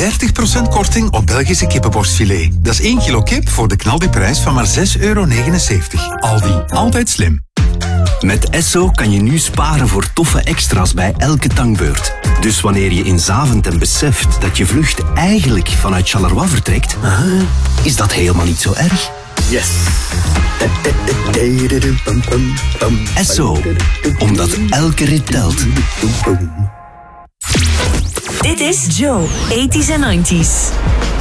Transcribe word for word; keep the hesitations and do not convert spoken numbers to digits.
dertig procent korting op Belgische kippenborstfilet. Dat is één kilo kip voor de knaldiprijs van maar zes euro negenenzeventig. Aldi, altijd slim. Met Esso kan je nu sparen voor toffe extra's bij elke tankbeurt. Dus wanneer je in Zaventem beseft dat je vlucht eigenlijk vanuit Charleroi vertrekt, is dat helemaal niet zo erg. Yes. Esso, omdat elke rit telt. Dit is Joe, eighties en nineties.